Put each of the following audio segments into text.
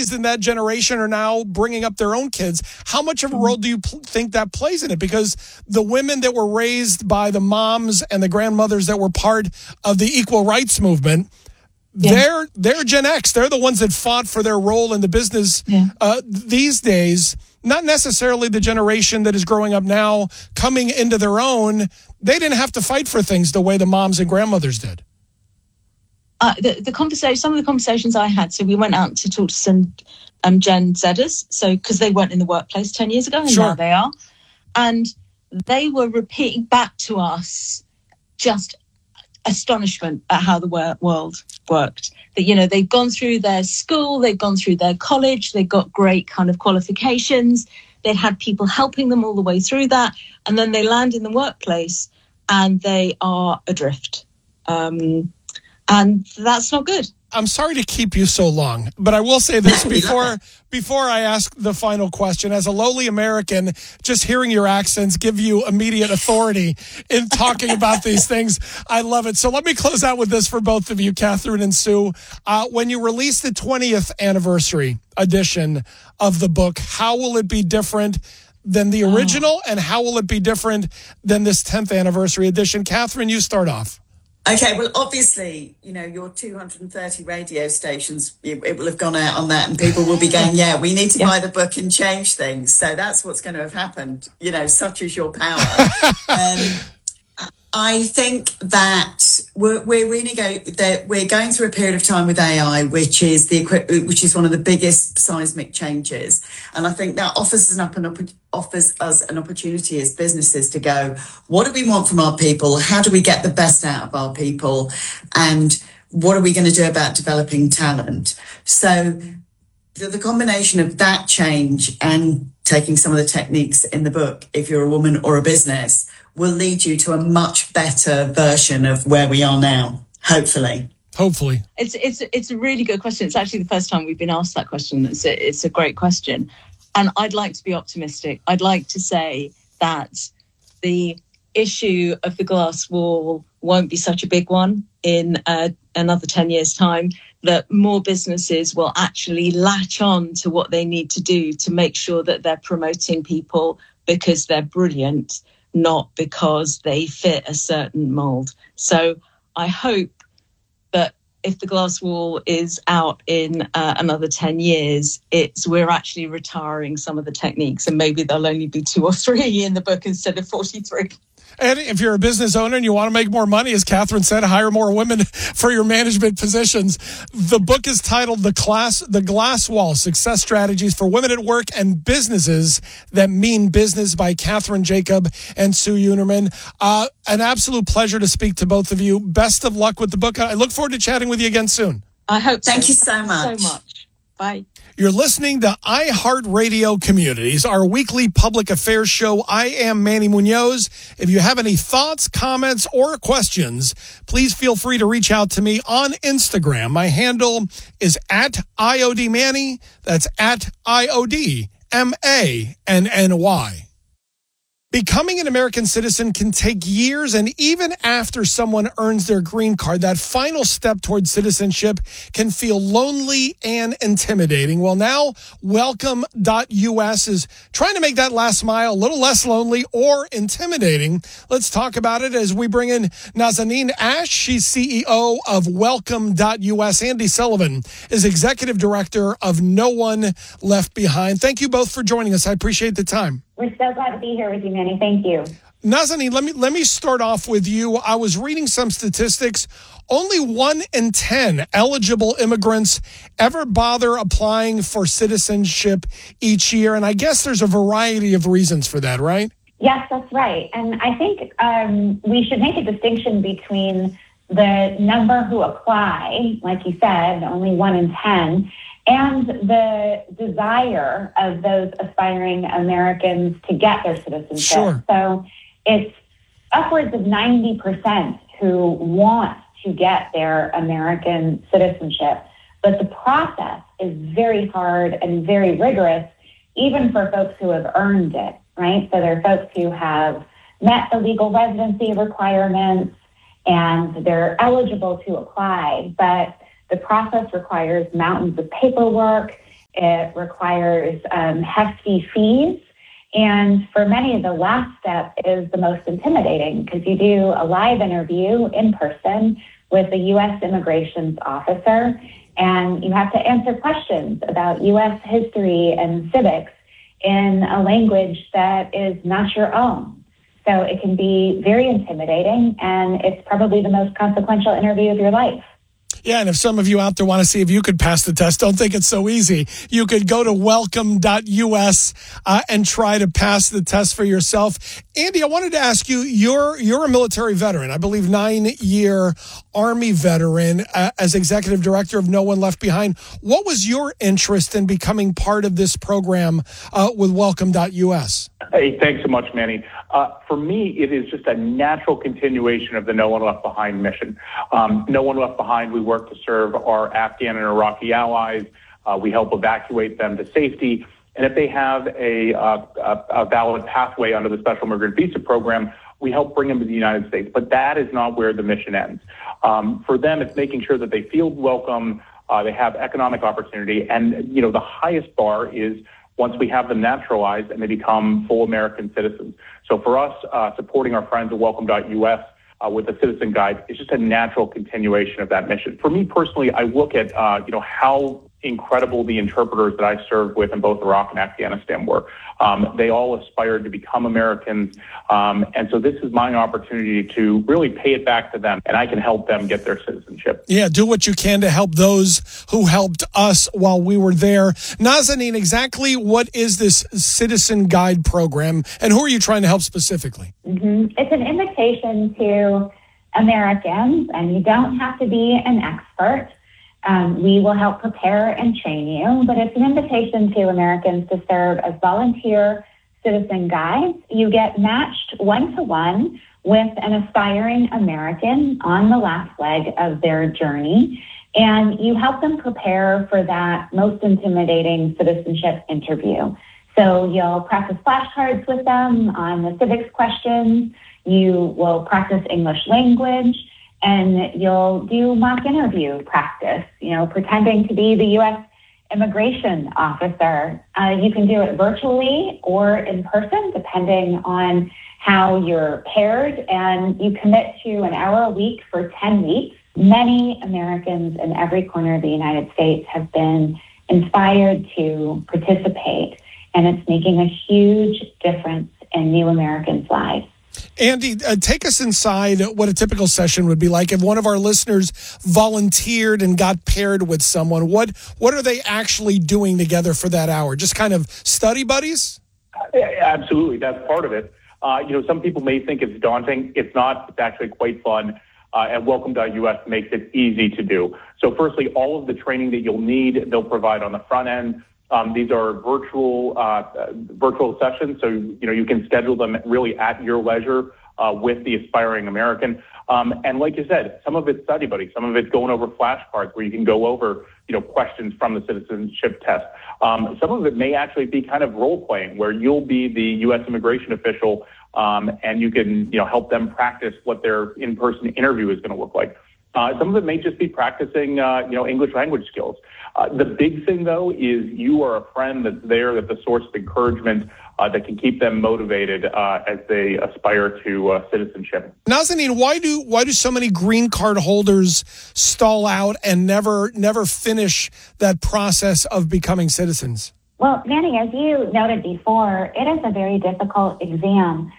raised in that generation are now bringing up their own kids. How much of a role do you think that plays in it? Because the women that were raised by the moms and the grandmothers that were part of the equal rights movement, they're Gen X. They're the ones that fought for their role in the business these days. Not necessarily the generation that is growing up now, coming into their own. They didn't have to fight for things the way the moms and grandmothers did. The conversation, some of the conversations I had, so we went out to talk to some Gen Zers, so because they weren't in the workplace 10 years ago, and now they are. And they were repeating back to us just astonishment at how the world worked. That, you know, they've gone through their school, they've gone through their college, they've got great kind of qualifications, they'd had people helping them all the way through that, and then they land in the workplace and they are adrift. And that's not good. I'm sorry to keep you so long, but I will say this before I ask the final question. As a lowly American, just hearing your accents give you immediate authority in talking about these things. I love it. So let me close out with this for both of you, Catherine and Sue. When you release the 20th anniversary edition of the book, how will it be different than the original, and how will it be different than this 10th anniversary edition? Catherine, you start off. Okay, well, obviously, you know, your 230 radio stations, it will have gone out on that, and people will be going, we need to buy the book and change things. So that's what's going to have happened. You know, such is your power. I think that we're going through a period of time with AI, which is one of the biggest seismic changes, and I think that offers us an opportunity as businesses to go, what do we want from our people? How do we get the best out of our people? And what are we going to do about developing talent? So the combination of that change and taking some of the techniques in the book, if you're a woman or a business, will lead you to a much better version of where we are now, hopefully. It's a really good question. It's actually the first time we've been asked that question. It's a great question. And I'd like to be optimistic. I'd like to say that the issue of the glass wall won't be such a big one in another 10 years' time, that more businesses will actually latch on to what they need to do to make sure that they're promoting people because they're brilliant, not because they fit a certain mold. So I hope that if the glass wall is out in another 10 years, we're actually retiring some of the techniques, and maybe there'll only be 2 or 3 in the book instead of 43. And if you're a business owner and you want to make more money, as Catherine said, hire more women for your management positions. The book is titled The Glass Wall, Success Strategies for Women at Work and Businesses That Mean Business, by Catherine Jacob and Sue Unerman. An absolute pleasure to speak to both of you. Best of luck with the book. I look forward to chatting with you again soon. I hope so. Thank you so much. Bye. You're listening to iHeartRadio Communities, our weekly public affairs show. I am Manny Munoz. If you have any thoughts, comments, or questions, please feel free to reach out to me on Instagram. My handle is @IODManny. That's @IODMANNY. Becoming an American citizen can take years, and even after someone earns their green card, that final step towards citizenship can feel lonely and intimidating. Well, now Welcome.us is trying to make that last mile a little less lonely or intimidating. Let's talk about it as we bring in Nazanin Ash. She's CEO of Welcome.us. Andy Sullivan is Executive Director of No One Left Behind. Thank you both for joining us. I appreciate the time. We're so glad to be here with you, Manny. Thank you. Nazanin, let me start off with you. I was reading some statistics. Only 1 in 10 eligible immigrants ever bother applying for citizenship each year. And I guess there's a variety of reasons for that, right? Yes, that's right. And I think we should make a distinction between the number who apply, like you said, only 1 in 10, and the desire of those aspiring Americans to get their citizenship. Sure. So it's upwards of 90% who want to get their American citizenship. But the process is very hard and very rigorous, even for folks who have earned it, right? So there are folks who have met the legal residency requirements and they're eligible to apply, but the process requires mountains of paperwork. It requires hefty fees. And for many, the last step is the most intimidating because you do a live interview in person with a U.S. immigration officer, and you have to answer questions about U.S. history and civics in a language that is not your own. So it can be very intimidating, and it's probably the most consequential interview of your life. Yeah, and if some of you out there want to see if you could pass the test, don't think it's so easy. You could go to welcome.us and try to pass the test for yourself. Andy, I wanted to ask you, you're a military veteran, I believe 9-year Army veteran, as executive director of No One Left Behind. What was your interest in becoming part of this program with welcome.us? Hey, thanks so much, Manny. For me, it is just a natural continuation of the No One Left Behind mission. No One Left Behind, we work to serve our Afghan and Iraqi allies. We help evacuate them to safety. And if they have a valid pathway under the Special Immigrant Visa Program, we help bring them to the United States. But that is not where the mission ends. For them, it's making sure that they feel welcome, they have economic opportunity. And, you know, the highest bar is once we have them naturalized and they become full American citizens. So for us, supporting our friends at welcome.us with the Citizen Guide is just a natural continuation of that mission. For me personally, I look at, how incredible the interpreters that I served with in both Iraq and Afghanistan were. They all aspired to become Americans. And so this is my opportunity to really pay it back to them, and I can help them get their citizenship. Yeah, do what you can to help those who helped us while we were there. Nazanin, exactly what is this Citizen Guide program, and who are you trying to help specifically? Mm-hmm. It's an invitation to Americans, and you don't have to be an expert. We will help prepare and train you, but it's an invitation to Americans to serve as volunteer citizen guides. You get matched one-to-one with an aspiring American on the last leg of their journey, and you help them prepare for that most intimidating citizenship interview. So you'll practice flashcards with them on the civics questions. You will practice English language, and you'll do mock interview practice, pretending to be the U.S. immigration officer. You can do it virtually or in person, depending on how you're paired, and you commit to an hour a week for 10 weeks. Many Americans in every corner of the United States have been inspired to participate, and it's making a huge difference in new Americans' lives. Andy, take us inside what a typical session would be like. If one of our listeners volunteered and got paired with someone, what are they actually doing together for that hour? Just kind of study buddies? Absolutely. That's part of it. Some people may think it's daunting. It's not. It's actually quite fun. And welcome.us makes it easy to do. So firstly, all of the training that you'll need, they'll provide on the front end. These are virtual sessions, so you can schedule them really at your leisure with the aspiring American. And like you said, some of it's study buddy, some of it's going over flashcards where you can go over questions from the citizenship test. Some of it may actually be kind of role playing, where you'll be the U.S. immigration official, and you can help them practice what their in-person interview is going to look like. Some of it may just be practicing, English language skills. The big thing, though, is you are a friend that's there, that's a source of encouragement that can keep them motivated as they aspire to citizenship. Nazanin, why do so many green card holders stall out and never finish that process of becoming citizens? Well, Manny, as you noted before, it is a very difficult exam.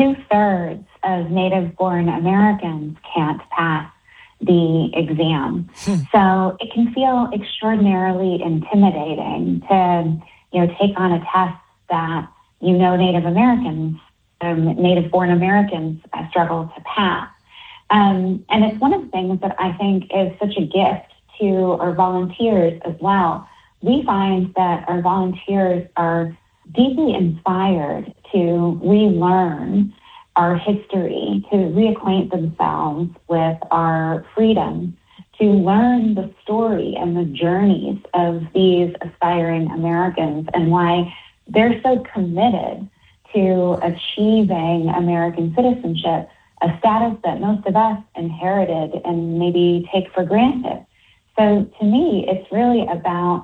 2/3 of native-born Americans can't pass the exam. So it can feel extraordinarily intimidating to, take on a test that, Native Americans, native-born Americans struggle to pass. And it's one of the things that I think is such a gift to our volunteers as well. We find that our volunteers are deeply inspired to relearn our history, to reacquaint themselves with our freedom, to learn the story and the journeys of these aspiring Americans and why they're so committed to achieving American citizenship, a status that most of us inherited and maybe take for granted. So to me, it's really about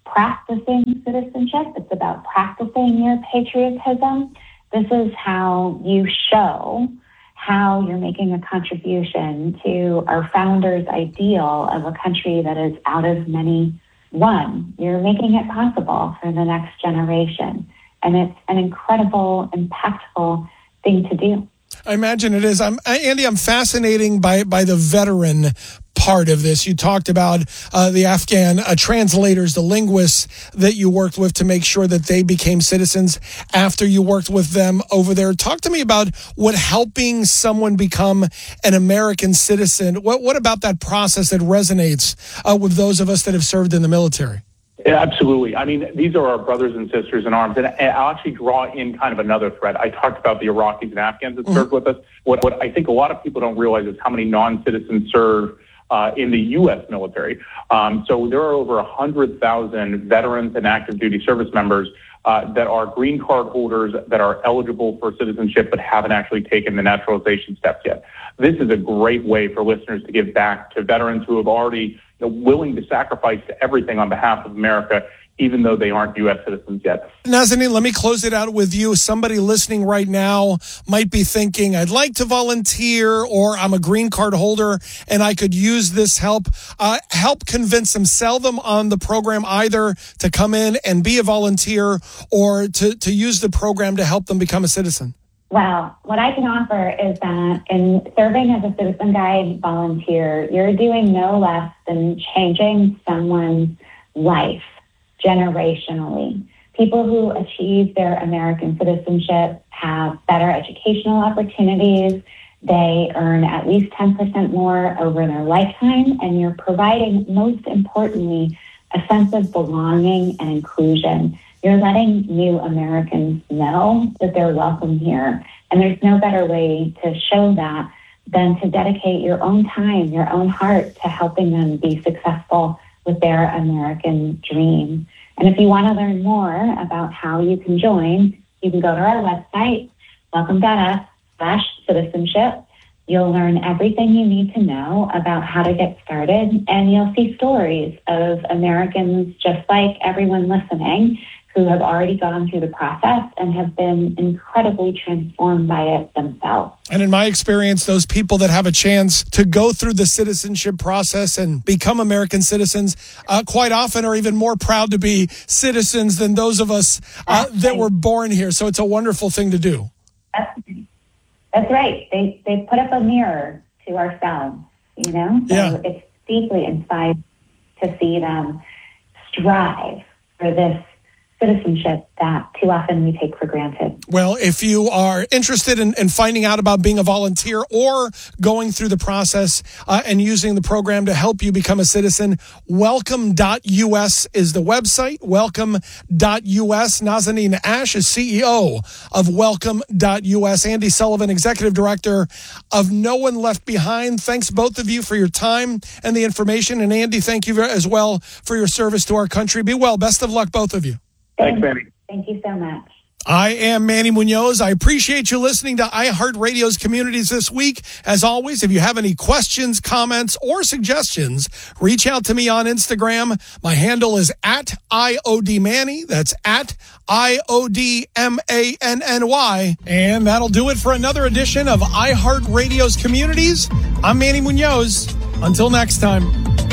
practicing citizenship. It's about practicing your patriotism. This is how you show how you're making a contribution to our founders' ideal of a country that is out of many one. You're making it possible for the next generation. And it's an incredible, impactful thing to do. I imagine it is. Andy, I'm fascinated by the veteran part of this. You talked about the Afghan translators, the linguists that you worked with to make sure that they became citizens after you worked with them over there. Talk to me about what helping someone become an American citizen. What about that process that resonates with those of us that have served in the military? Yeah, absolutely. I mean, these are our brothers and sisters in arms. And I'll actually draw in kind of another thread. I talked about the Iraqis and Afghans that served with us. What I think a lot of people don't realize is how many non-citizens serve in the U.S. military. So there are over 100,000 veterans and active duty service members that are green card holders that are eligible for citizenship but haven't actually taken the naturalization steps yet. This is a great way for listeners to give back to veterans who have already willing to sacrifice everything on behalf of America, even though they aren't U.S. citizens yet. Nazanin, let me close it out with you. Somebody listening right now might be thinking, I'd like to volunteer, or I'm a green card holder and I could use this help. Help convince them, sell them on the program, either to come in and be a volunteer or to use the program to help them become a citizen. Well, what I can offer is that in serving as a Citizen Guide volunteer, you're doing no less than changing someone's life generationally. People who achieve their American citizenship have better educational opportunities. They earn at least 10% more over their lifetime, and you're providing, most importantly, a sense of belonging and inclusion. You're letting new Americans know that they're welcome here. And there's no better way to show that than to dedicate your own time, your own heart to helping them be successful with their American dream. And if you want to learn more about how you can join, you can go to our website, welcome.us/citizenship. You'll learn everything you need to know about how to get started, and you'll see stories of Americans just like everyone listening who have already gone through the process and have been incredibly transformed by it themselves. And in my experience, those people that have a chance to go through the citizenship process and become American citizens quite often are even more proud to be citizens than those of us that were born here. So it's a wonderful thing to do. That's right. They put up a mirror to ourselves, you know? So It's deeply inspiring to see them strive for this citizenship that too often we take for granted. Well, if you are interested in finding out about being a volunteer or going through the process and using the program to help you become a citizen, welcome.us is the website, welcome.us. Nazanin Ash is CEO of welcome.us. Andy Sullivan, Executive Director of No One Left Behind. Thanks both of you for your time and the information. And Andy, thank you as well for your service to our country. Be well. Best of luck, both of you. Thanks, Manny. Thank you so much. I am Manny Munoz. I appreciate you listening to iHeartRadio's Communities this week. As always, if you have any questions, comments, or suggestions, reach out to me on Instagram. My handle is @IODManny. That's @IODMANNY. And that'll do it for another edition of iHeartRadio's Communities. I'm Manny Munoz. Until next time.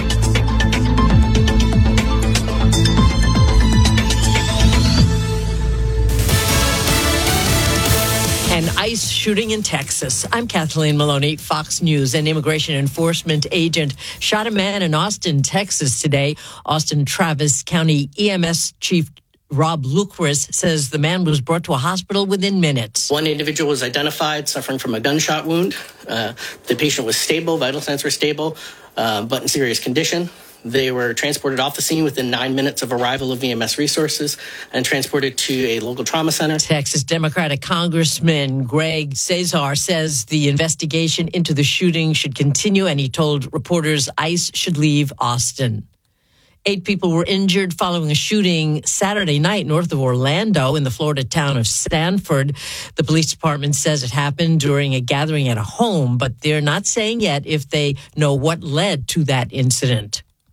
An ICE shooting in Texas. I'm Kathleen Maloney, Fox News. An immigration enforcement agent shot a man in Austin, Texas today. Austin Travis County EMS Chief Rob Lucris says the man was brought to a hospital within minutes. One individual was identified suffering from a gunshot wound. The patient was stable, vital signs were stable, but in serious condition. They were transported off the scene within 9 minutes of arrival of EMS resources and transported to a local trauma center. Texas Democratic Congressman Greg Cesar says the investigation into the shooting should continue, and he told reporters ICE should leave Austin. 8 people were injured following a shooting Saturday night north of Orlando in the Florida town of Stanford. The police department says it happened during a gathering at a home, but they're not saying yet if they know what led to that incident.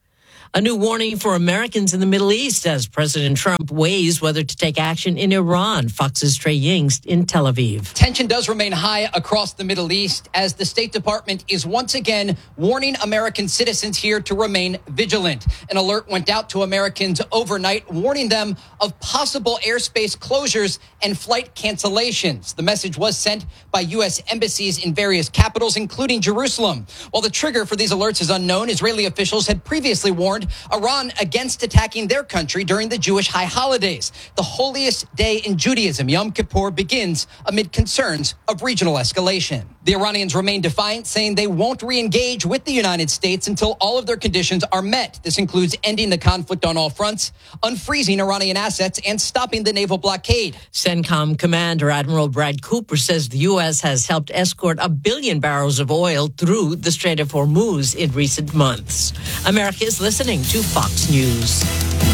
A new warning for Americans in the Middle East as President Trump weighs whether to take action in Iran. Fox's Trey Yingst in Tel Aviv. Tension does remain high across the Middle East as the State Department is once again warning American citizens here to remain vigilant. An alert went out to Americans overnight, warning them of possible airspace closures and flight cancellations. The message was sent by U.S. embassies in various capitals, including Jerusalem. While the trigger for these alerts is unknown, Israeli officials had previously warned Iran against attacking their country during the Jewish high holidays. The holiest day in Judaism, Yom Kippur, begins amid concerns of regional escalation. The Iranians remain defiant, saying they won't re-engage with the United States until all of their conditions are met. This includes ending the conflict on all fronts, unfreezing Iranian assets, and stopping the naval blockade. CENTCOM Commander Admiral Brad Cooper says the U.S. has helped escort 1 billion barrels of oil through the Strait of Hormuz in recent months. America is listening to Fox News.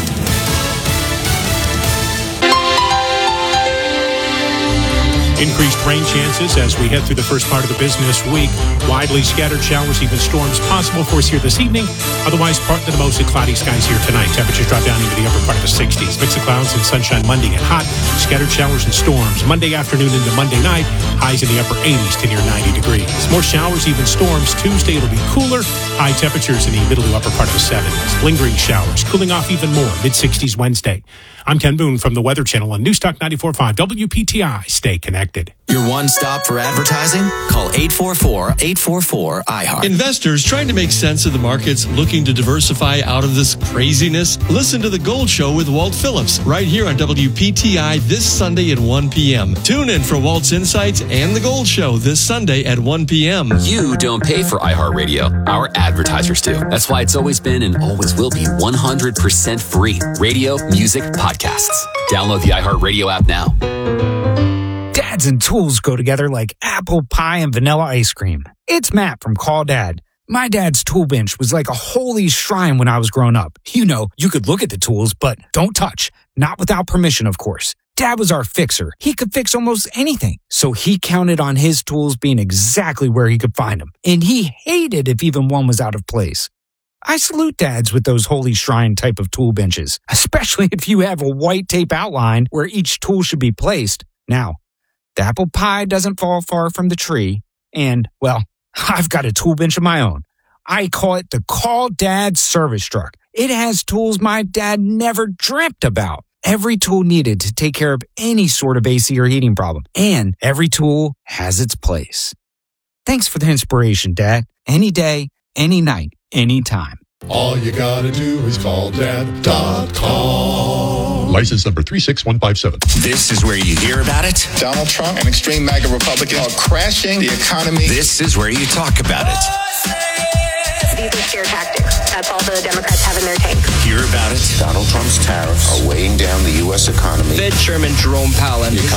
Increased rain chances as we head through the first part of the business week. Widely scattered showers, even storms possible for us here this evening. Otherwise, partly to mostly cloudy skies here tonight. Temperatures drop down into the upper part of the 60s. Mix of clouds and sunshine Monday and hot. Scattered showers and storms Monday afternoon into Monday night. Highs in the upper 80s to near 90 degrees. More showers, even storms. Tuesday, it'll be cooler. High temperatures in the middle to upper part of the 70s. Lingering showers. Cooling off even more. Mid-60s Wednesday. I'm Ken Boone from the Weather Channel on Newstalk 94.5 WPTI. Stay connected. Your one stop for advertising? Call 844-844-IHEART. Investors trying to make sense of the markets, looking to diversify out of this craziness? Listen to The Gold Show with Walt Phillips right here on WPTI this Sunday at 1 p.m. Tune in for Walt's Insights and The Gold Show this Sunday at 1 p.m. You don't pay for iHeartRadio. Our advertisers do. That's why it's always been and always will be 100% free. Radio, music, podcasts. Download the iHeartRadio app now. Dads and tools go together like apple pie and vanilla ice cream. It's Matt from Call Dad. My dad's tool bench was like a holy shrine when I was growing up. You know, you could look at the tools, but don't touch. Not without permission, of course. Dad was our fixer. He could fix almost anything. So he counted on his tools being exactly where he could find them. And he hated if even one was out of place. I salute dads with those holy shrine type of tool benches, especially if you have a white tape outline where each tool should be placed. Now, the apple pie doesn't fall far from the tree, and, well, I've got a tool bench of my own. I call it the Call Dad service truck. It has tools my dad never dreamt about. Every tool needed to take care of any sort of AC or heating problem, and every tool has its place. Thanks for the inspiration, Dad. Any day, any night, anytime. All you gotta do is call dad.com. License number 36157. This is where you hear about it. Donald Trump and extreme MAGA Republicans are crashing the economy. This is where you talk about it. These are scare tactics. That's all the Democrats have in their tank. Hear about it. Donald Trump's tariffs are weighing down the U.S. economy. Fed Chairman Jerome Powell and his